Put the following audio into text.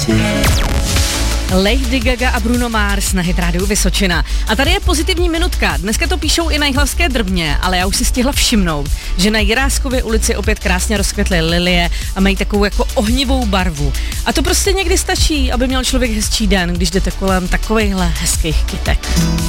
Lady Gaga a Bruno Mars na Hit Radio Vysočina. A tady je pozitivní minutka. Dneska to píšou i na Jihlavské Drbně, ale já už si stihla všimnout, že na Jiráskově ulici opět krásně rozkvetly lilie a mají takovou jako ohnivou barvu. A to prostě někdy stačí, aby měl člověk hezčí den, když jdete kolem takovejhle hezkých kytek.